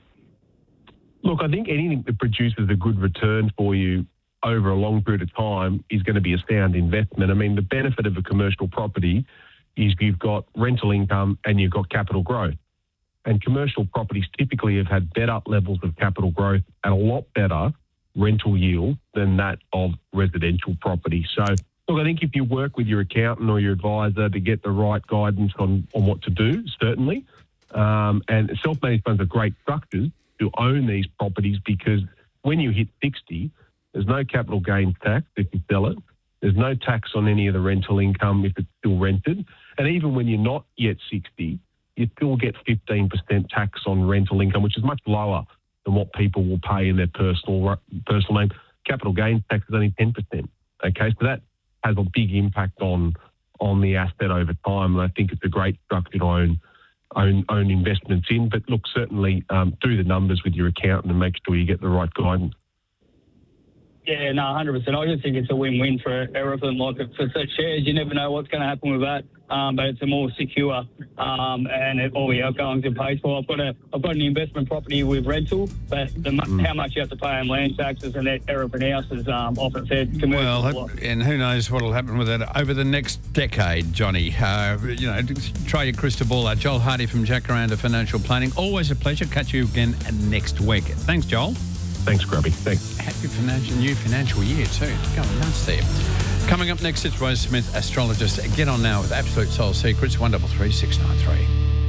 Look, I think anything that produces a good return for you over a long period of time is going to be a sound investment. I mean, the benefit of a commercial property is you've got rental income and you've got capital growth. And commercial properties typically have had better levels of capital growth and a lot better rental yield than that of residential property. So, look, I think if you work with your accountant or your advisor to get the right guidance on, on what to do, certainly. Um, and self-managed funds are great structures to own these properties because when you hit sixty, there's no capital gains tax if you sell it. There's no tax on any of the rental income if it's still rented. And even when you're not yet sixty, you still get fifteen percent tax on rental income, which is much lower than what people will pay in their personal personal name. Capital gains tax is only ten percent. Okay, so that has a big impact on on the asset over time, and I think it's a great structure to own own, own investments in. But look, certainly um, do the numbers with your accountant and make sure you get the right guidance. Yeah, no, one hundred percent. I just think it's a win-win for everything. Like for such shares, you never know what's going to happen with that. Um, but it's a more secure, um, and it, all the outgoings are paid for. I've got a, I've got an investment property with rental, but the, mm. how much you have to pay on land taxes and everything else is um, often said commercial. Well, and who knows what will happen with that over the next decade, Johnny. Uh, you know, try your crystal ball out. Joel Hardy from Jacaranda Financial Planning. Always a pleasure. Catch you again next week. Thanks, Joel. Thanks, Grubby. Thanks. Happy financial, new financial year too. It's going nuts there. Coming up next, it's Rose Smith, astrologist. Get on now with Absolute Soul Secrets, one three three six nine three.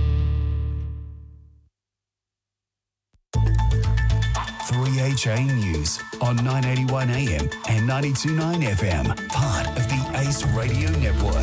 three H A News on nine eighty-one A M and ninety-two point nine F M, part of the Ace Radio Network.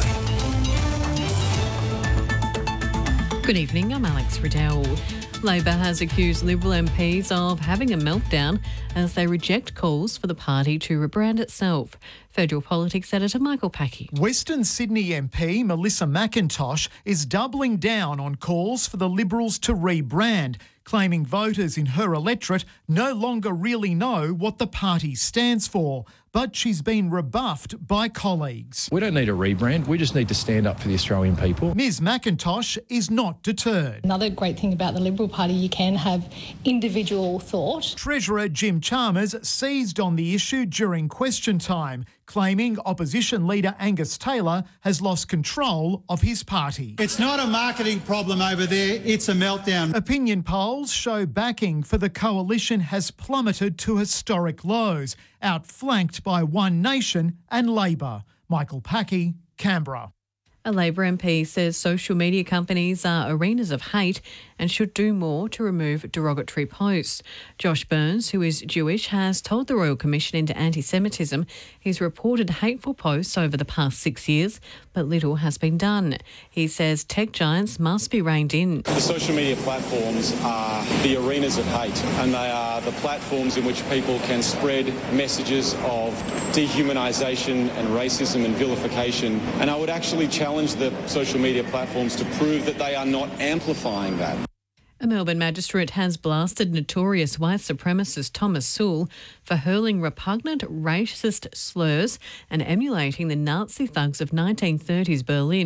Good evening, I'm Alex Riddell. Labor has accused Liberal M Ps of having a meltdown as they reject calls for the party to rebrand itself. Federal Politics Editor Michael Packy. Western Sydney M P Melissa McIntosh is doubling down on calls for the Liberals to rebrand, claiming voters in her electorate no longer really know what the party stands for. But she's been rebuffed by colleagues. We don't need a rebrand. We just need to stand up for the Australian people. Ms McIntosh is not deterred. Another great thing about the Liberal Party, you can have individual thought. Treasurer Jim Chalmers seized on the issue during question time, claiming opposition leader Angus Taylor has lost control of his party. It's not a marketing problem over there, it's a meltdown. Opinion polls show backing for the coalition has plummeted to historic lows, outflanked by One Nation and Labor. Michael Packy, Canberra. A Labor M P says social media companies are arenas of hate and should do more to remove derogatory posts. Josh Burns, who is Jewish, has told the Royal Commission into Anti-Semitism he's reported hateful posts over the past six years, but little has been done. He says tech giants must be reined in. The social media platforms are the arenas of hate, and they are the platforms in which people can spread messages of dehumanisation and racism and vilification. And I would actually challenge the social media platforms to prove that they are not amplifying that. A Melbourne magistrate has blasted notorious white supremacist Thomas Sewell for hurling repugnant racist slurs and emulating the Nazi thugs of nineteen thirties Berlin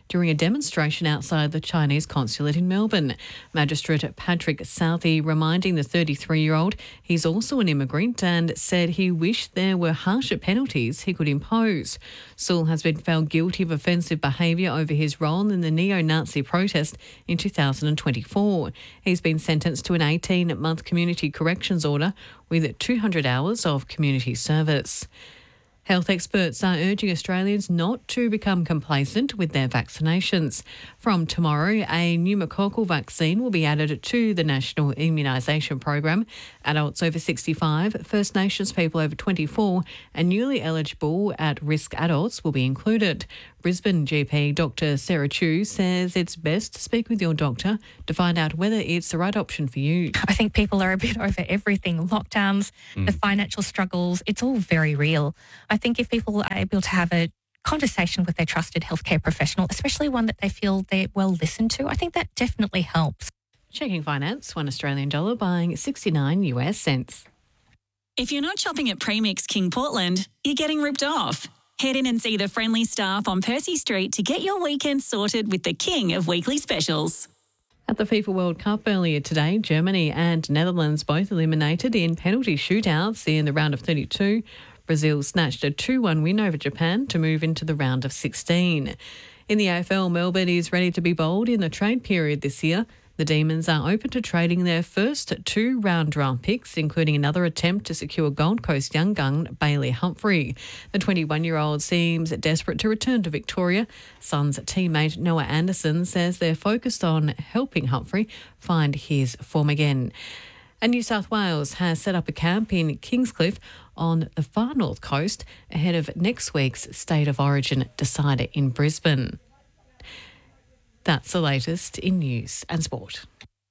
during a demonstration outside the Chinese consulate in Melbourne. Magistrate Patrick Southey reminding the thirty-three-year-old he's also an immigrant and said he wished there were harsher penalties he could impose. Sewell has been found guilty of offensive behaviour over his role in the neo-Nazi protest in two thousand twenty-four. He's been sentenced to an eighteen-month community corrections order with two hundred hours of community service. Health experts are urging Australians not to become complacent with their vaccinations. From tomorrow, a pneumococcal vaccine will be added to the National Immunisation Program. Adults over sixty-five, First Nations people over twenty-four and newly eligible at-risk adults will be included. Brisbane G P Doctor Sarah Chu says it's best to speak with your doctor to find out whether it's the right option for you. I think people are a bit over everything. Lockdowns, mm. the financial struggles, it's all very real. I think if people are able to have a conversation with their trusted healthcare professional, especially one that they feel they're well listened to, I think that definitely helps. Checking finance, one Australian dollar buying sixty-nine US cents. If you're not shopping at Premix King Portland, you're getting ripped off. Head in and see the friendly staff on Percy Street to get your weekend sorted with the king of weekly specials. At the FIFA World Cup earlier today, Germany and Netherlands both eliminated in penalty shootouts in the round of thirty-two. Brazil snatched a two one win over Japan to move into the round of sixteen. In the A F L, Melbourne is ready to be bold in the trade period this year. The Demons are open to trading their first two round-round picks, including another attempt to secure Gold Coast young gun Bailey Humphrey. The twenty-one-year-old seems desperate to return to Victoria. Suns teammate Noah Anderson says they're focused on helping Humphrey find his form again. And New South Wales has set up a camp in Kingscliff on the far north coast ahead of next week's State of Origin decider in Brisbane. That's the latest in news and sport.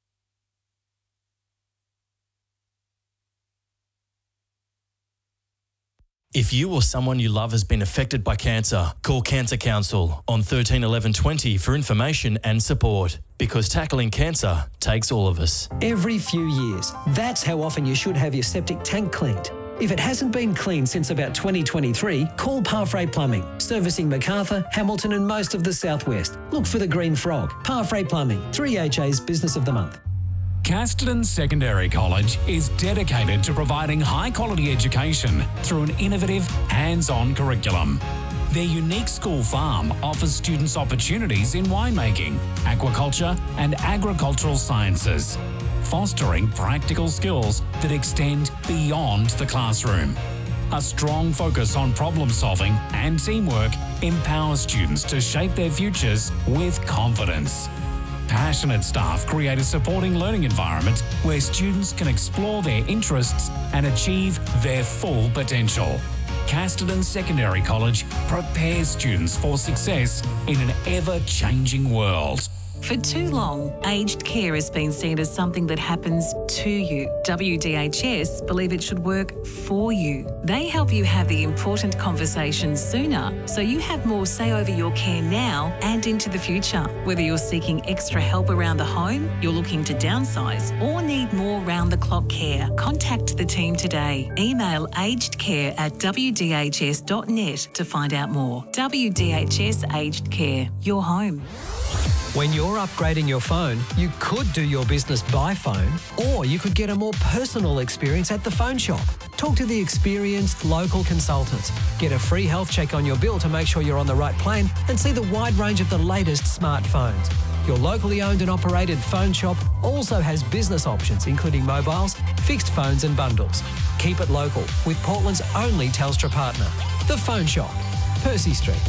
If you or someone you love has been affected by cancer, call Cancer Council on thirteen eleven twenty for information and support. Because tackling cancer takes all of us. Every few years, that's how often you should have your septic tank cleaned. If it hasn't been cleaned since about twenty twenty-three, call Parfrey Plumbing, servicing Macarthur, Hamilton and most of the southwest. Look for the Green Frog. Parfrey Plumbing, three H A's Business of the Month. Casterton Secondary College is dedicated to providing high-quality education through an innovative, hands-on curriculum. Their unique school farm offers students opportunities in winemaking, aquaculture and agricultural sciences, fostering practical skills that extend beyond the classroom. A strong focus on problem solving and teamwork empowers students to shape their futures with confidence. Passionate staff create a supporting learning environment where students can explore their interests and achieve their full potential. Casterton Secondary College prepares students for success in an ever-changing world. For too long, aged care has been seen as something that happens to you. W D H S believe it should work for you. They help you have the important conversations sooner, so you have more say over your care now and into the future. Whether you're seeking extra help around the home, you're looking to downsize, or need more round-the-clock care, contact the team today. Email agedcare at w d h s dot net to find out more. W D H S Aged Care, your home. When you're upgrading your phone, you could do your business by phone, or you could get a more personal experience at the phone shop. Talk to the experienced local consultants. Get a free health check on your bill to make sure you're on the right plan, and see the wide range of the latest smartphones. Your locally owned and operated phone shop also has business options, including mobiles, fixed phones and bundles. Keep it local with Portland's only Telstra partner, The Phone Shop, Percy Street.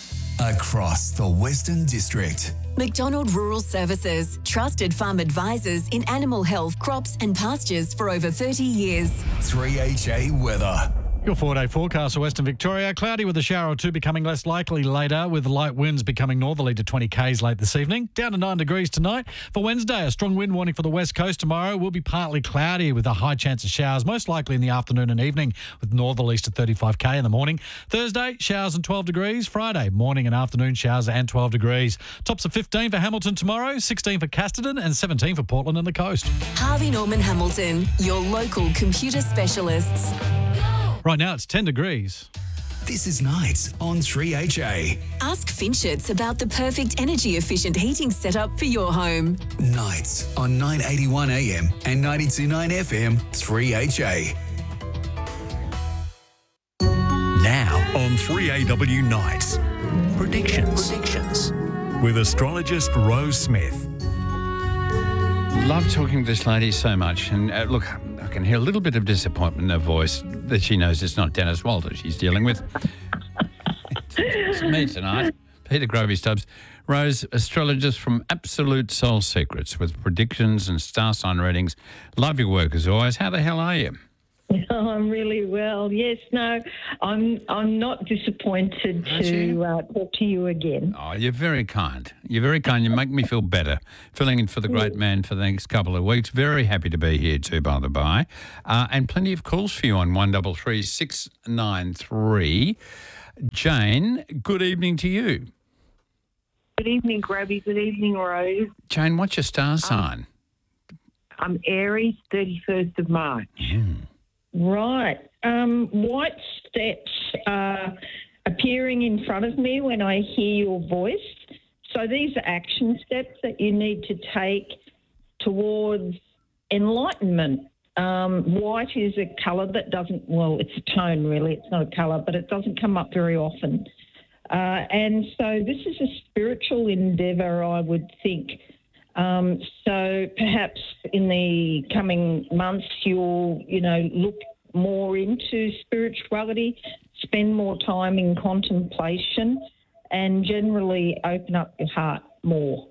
Across the Western District. McDonald Rural Services, trusted farm advisors in animal health, crops and pastures for over thirty years. three H A weather. Your four-day forecast for Western Victoria. Cloudy with a shower or two becoming less likely later, with light winds becoming northerly to twenty kays late this evening. Down to nine degrees tonight. For Wednesday, a strong wind warning for the west coast tomorrow. Will be partly cloudy with a high chance of showers, most likely in the afternoon and evening, with northerlies to thirty-five k in the morning. Thursday, showers and twelve degrees. Friday, morning and afternoon showers and twelve degrees. Tops of fifteen for Hamilton tomorrow, sixteen for Casterton and seventeen for Portland and the coast. Harvey Norman Hamilton, your local computer specialists. Right now, it's ten degrees. This is Nights on three H A. Ask Finchets about the perfect energy efficient heating setup for your home. Nights on nine eighty-one A M and ninety-two point nine F M, three H A. Now on three A W Nights, predictions. Predictions with astrologist Rose Smith. Love talking to this lady so much. And uh, look, I can hear a little bit of disappointment in her voice that she knows it's not Dennis Walter she's dealing with. It's me tonight, Peter Grovey Stubbs. Rose, astrologist from Absolute Soul Secrets with predictions and star sign readings. Love your work as always. How the hell are you? Oh, I'm really well. Yes, no, I'm I'm not disappointed Aren't to you? uh, talk to you again. Oh, you're very kind. You're very kind. You make me feel better. Filling in for the great man for the next couple of weeks. Very happy to be here too, by the by. Uh, and plenty of calls for you on one double three six nine three. Jane, good evening to you. Good evening, Grabby. Good evening, Rose. Jane, what's your star sign? I'm Aries, thirty-first of March. Mm. Right. Um, white steps are appearing in front of me when I hear your voice. So these are action steps that you need to take towards enlightenment. Um, white is a colour that doesn't, well, it's a tone really, it's not a colour, but it doesn't come up very often. Uh, and so this is a spiritual endeavour, I would think. Um, so perhaps in the coming months you'll, you know, look more into spirituality, spend more time in contemplation and generally open up your heart more.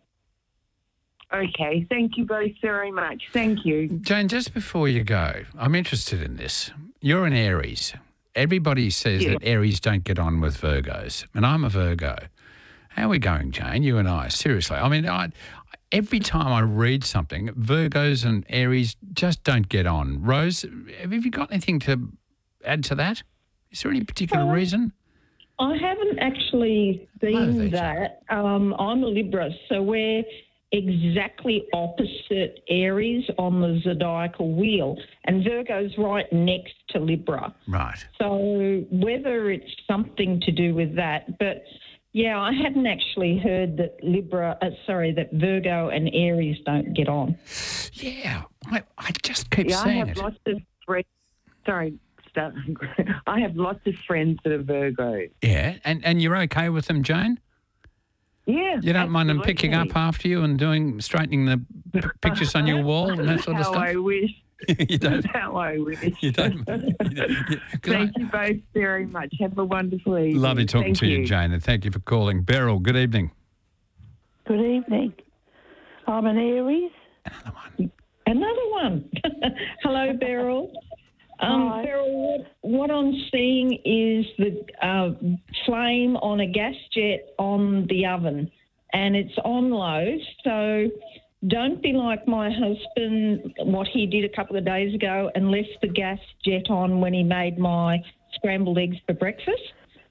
Okay, thank you both very much. Thank you. Jane, just before you go, I'm interested in this. You're an Aries. Everybody says Yeah. that Aries don't get on with Virgos, and I'm a Virgo. How are we going, Jane, you and I? Seriously. I mean, I, every time I read something, Virgos and Aries just don't get on. Rose, have you got anything to add to that? Is there any particular Um, reason? I haven't actually seen that. Um, I'm a Libra, so we're exactly opposite Aries on the zodiacal wheel, and Virgo's right next to Libra. Right. So whether it's something to do with that, but yeah, I hadn't actually heard that Libra, uh, sorry, that Virgo and Aries don't get on. Yeah, I, I just keep Yeah, I saying have it. lots of friends. Sorry, start. I have lots of friends that are Virgo. Yeah, and, and you're okay with them, Jane? Yeah. You don't mind them picking up absolutely. after you and doing straightening the p- pictures on your wall and that sort of How stuff? I wish. You don't. How I wish. You don't. You don't yeah, 'cause Thank you both very much. Have a wonderful evening. Lovely talking Thank to you, Jane, and thank you for calling. Beryl, good evening. Good evening. I'm an Aries. Another one. Hello, Beryl. Um, Hi. Beryl, what, what I'm seeing is the uh, flame on a gas jet on the oven, and it's on low. So don't be like my husband, what he did a couple of days ago, and left the gas jet on when he made my scrambled eggs for breakfast.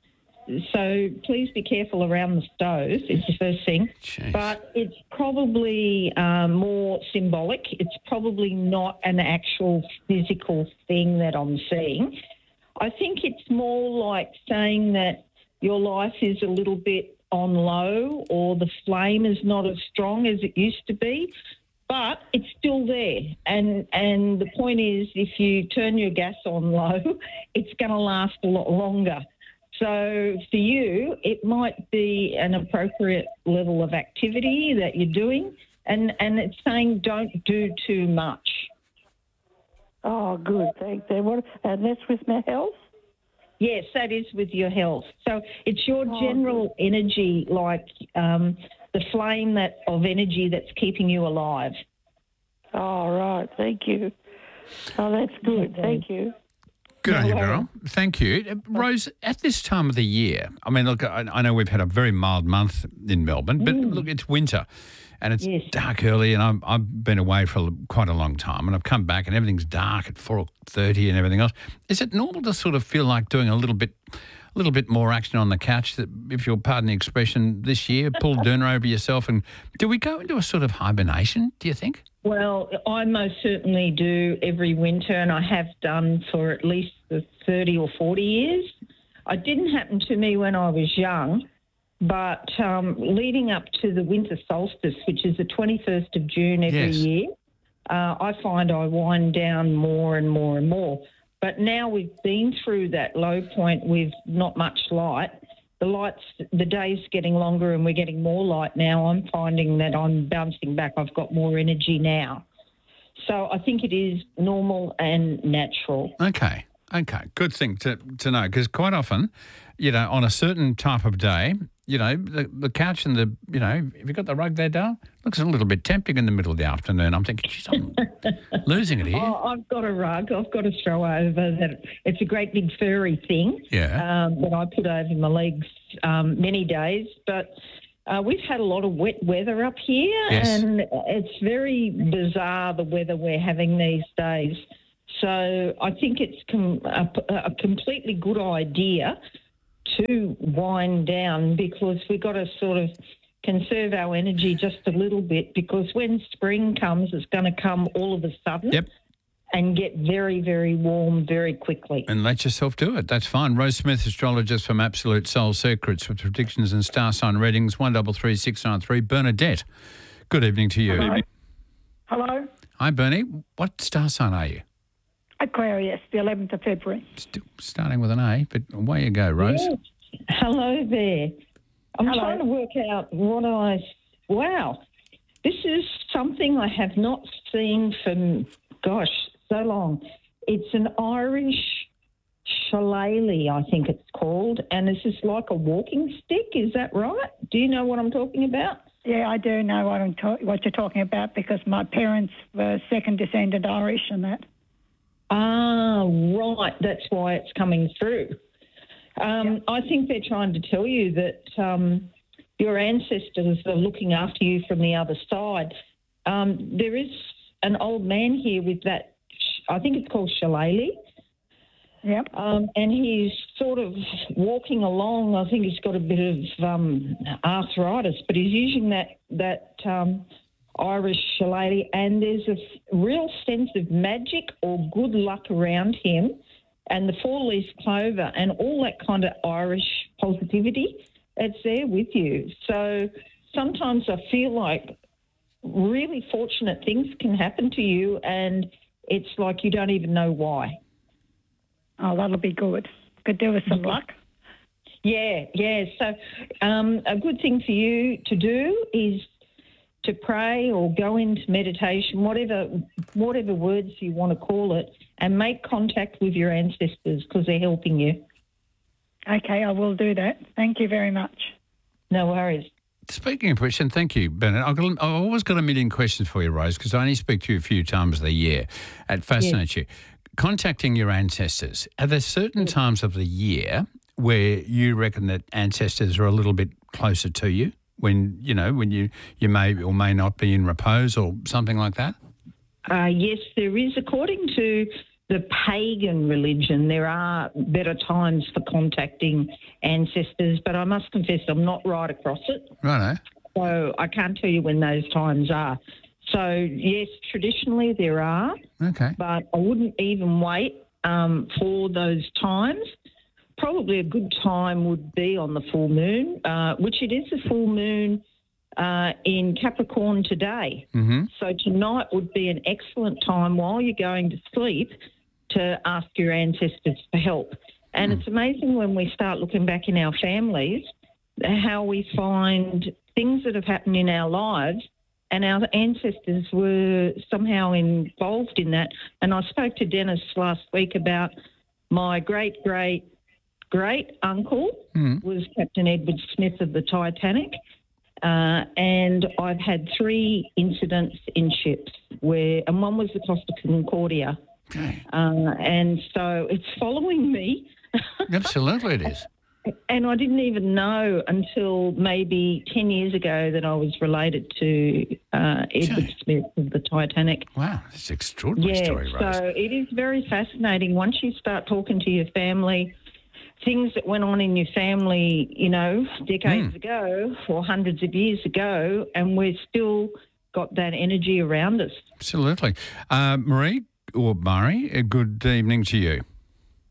So please be careful around the stove, is the first thing. Jeez. But it's probably um, more symbolic. It's probably not an actual physical thing that I'm seeing. I think it's more like saying that your life is a little bit on low, or the flame is not as strong as it used to be, but it's still there. And and the point is, if you turn your gas on low, it's going to last a lot longer. So for you, it might be an appropriate level of activity that you're doing, and, and it's saying don't do too much. Oh, good. Thank you. What, and that's with my health? Yes, that is with your health. So it's your Oh, general energy, like um, the flame that of energy that's keeping you alive. Oh, right. Thank you. Oh, that's good. Thank you. Good on you, No Beryl. Thank you. Uh, Rose, at this time of the year, I mean, look, I, I know we've had a very mild month in Melbourne, but look, it's winter and it's dark early, and I'm, I've been away for a- quite a long time, and I've come back and everything's dark at four thirty and everything else. Is it normal to sort of feel like doing a little bit a little bit more action on the couch, that, if you'll pardon the expression, this year, pull Derna over yourself, and do we go into a sort of hibernation, do you think? Well, I most certainly do every winter, and I have done for at least the thirty or forty years. it didn't happen to me when I was young, but um, leading up to the winter solstice, which is the twenty-first of June every Yes. year, uh, I find I wind down more and more and more. But now we've been through that low point with not much light. The lights, the day's getting longer and we're getting more light now. I'm finding that I'm bouncing back. I've got more energy now. So I think it is normal and natural. Okay. Okay. Good thing to, to know, because quite often, you know, on a certain type of day, you know, the, the couch and the, you know, have you got the rug there, Dale? Looks a little bit tempting in the middle of the afternoon. I'm thinking, geez, I'm losing it here. Oh, I've got a rug. I've got to throw over that. It's a great big furry thing Yeah. um, that I put over my legs um, many days. But uh, we've had a lot of wet weather up here, Yes. and it's very bizarre, the weather we're having these days. So I think it's com- a, a completely good idea to wind down, because we've got to sort of conserve our energy just a little bit, because when spring comes, it's going to come all of a sudden Yep. and get very, very warm very quickly. And let yourself do it. That's fine. Rose Smith, astrologist from Absolute Soul Secrets, with predictions and star sign readings, one double three six nine three. Bernadette, good evening to you. Hello. Hello, Hi, Bernie. What star sign are you? Aquarius, the eleventh of February. Still starting with an A, but away you go, Rose. Yes. Hello there. I'm Hello. trying to work out what I... Wow. This is something I have not seen for, gosh, so long. It's an Irish shillelagh, I think it's called, and this is like a walking stick. Is that right? Do you know what I'm talking about? Yeah, I do know what I'm ta- what you're talking about, because my parents were second descendant Irish and that. Ah, right. That's why it's coming through. Um, I think they're trying to tell you that um, your ancestors are looking after you from the other side. Um, there is an old man here with that, I think it's called shillelagh. Yep. Um, and he's sort of walking along. I think he's got a bit of um, arthritis, but he's using that, that um, Irish shillelagh, and there's a real sense of magic or good luck around him, and the four-leaf clover and all that kind of Irish positivity, it's there with you. So sometimes I feel like really fortunate things can happen to you, and it's like you don't even know why. Oh, that'll be good. Could do with some luck. Yeah, yeah. So um, a good thing for you to do is to pray or go into meditation, whatever whatever words you want to call it, and make contact with your ancestors, because they're helping you. Okay, I will do that. Thank you very much. No worries. Speaking of which, and thank you, Bernard, I've, got, I've always got a million questions for you, Rose, because I only speak to you a few times a year. It fascinates you. Contacting your ancestors, are there certain times of the year where you reckon that ancestors are a little bit closer to you, when, you know, when you, you may or may not be in repose or something like that? Uh, yes, there is. According to the pagan religion, there are better times for contacting ancestors, but I must confess I'm not right across it. Righto. So I can't tell you when those times are. So, yes, traditionally there are, Okay. but I wouldn't even wait um, for those times. Probably a good time would be on the full moon, uh, which it is a full moon uh, in Capricorn today. Mm-hmm. So tonight would be an excellent time while you're going to sleep to ask your ancestors for help. And it's amazing when we start looking back in our families how we find things that have happened in our lives, and our ancestors were somehow involved in that. And I spoke to Dennis last week about my great, great, great uncle Mm. was Captain Edward Smith of the Titanic. Uh, and I've had three incidents in ships where, and one was the Costa Concordia. Okay. Uh, and so it's following me. Absolutely it is. And I didn't even know until maybe ten years ago that I was related to uh, Edward Smith of the Titanic. Wow, that's an extraordinary Yeah, story, Rose. so it is very fascinating. Once you start talking to your family, things that went on in your family, you know, decades Mm. ago or hundreds of years ago, and we've still got that energy around us. Absolutely. Uh, Marie, or Murray, a good evening to you.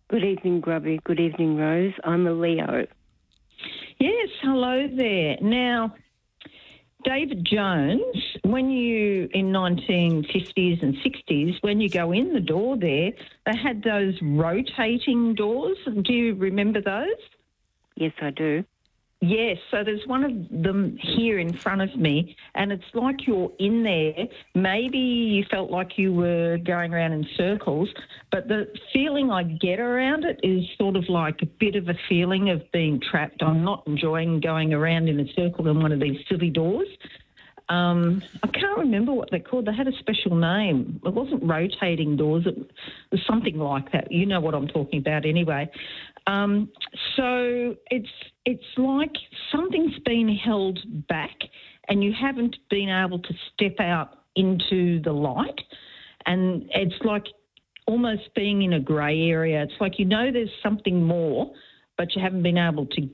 Good evening, Grubby. Good evening, Rose. I'm a Leo. Yes, hello there. Now, David Jones, when you, in nineteen fifties and sixties, when you go in the door there, they had those rotating doors. Do you remember those? Yes, I do. Yes, so there's one of them here in front of me, and it's like you're in there. Maybe you felt like you were going around in circles, but the feeling I get around it is sort of like a bit of a feeling of being trapped. I'm not enjoying going around in a circle in one of these silly doors. Um, I can't remember what they're called. They had a special name. It wasn't rotating doors. It was something like that. You know what I'm talking about anyway. Um, so it's it's like something's been held back and you haven't been able to step out into the light. And it's like almost being in a grey area. It's like you know there's something more, but you haven't been able to